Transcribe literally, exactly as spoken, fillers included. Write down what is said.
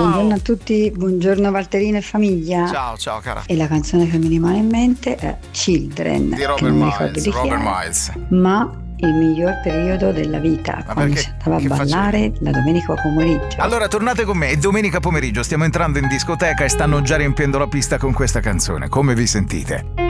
Buongiorno a tutti, buongiorno Valterino e famiglia. Ciao, ciao cara. E la canzone che mi rimane in mente è Children, Di che Robert non mi ricordo Miles, di chi Robert era, Miles. ma il miglior periodo della vita, Ma quando perché? si andava a Che ballare facevi? la domenica pomeriggio. Allora tornate con me, è domenica pomeriggio, stiamo entrando in discoteca e stanno già riempiendo la pista con questa canzone. Come vi sentite?